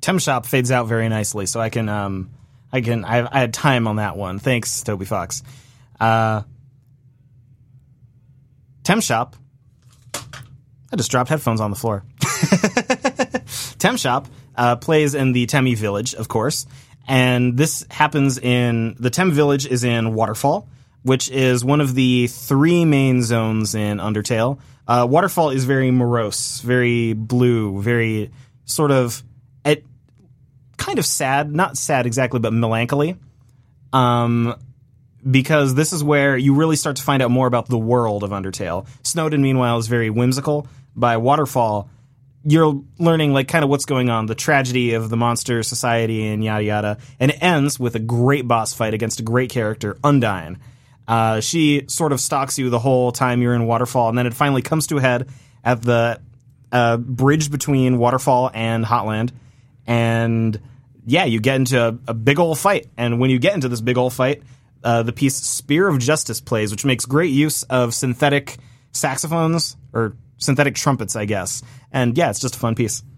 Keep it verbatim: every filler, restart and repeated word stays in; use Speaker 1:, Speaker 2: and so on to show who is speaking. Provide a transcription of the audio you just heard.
Speaker 1: Tem Shop fades out very nicely, so I can um I can I, I had time on that one. Thanks, Toby Fox. Uh, Tem Shop. I just dropped headphones on the floor. Tem Shop uh, plays in the Temmie Village, of course, and this happens in the Tem Village is in Waterfall, which is one of the three main zones in Undertale. Uh, Waterfall is very morose, very blue, very sort of it, kind of sad, not sad exactly, but melancholy. Um, because this is where you really start to find out more about the world of Undertale. Snowdin, meanwhile, is very whimsical. By Waterfall, you're learning like kind of what's going on, the tragedy of the monster society and yada yada. And it ends with a great boss fight against a great character, Undyne. Uh, she sort of stalks you the whole time you're in Waterfall, and then it finally comes to a head at the uh, bridge between Waterfall and Hotland. And yeah, you get into a, a big old fight. And when you get into this big old fight, uh, the piece Spear of Justice plays, which makes great use of synthetic saxophones, or synthetic trumpets, I guess. And yeah, it's just a fun piece.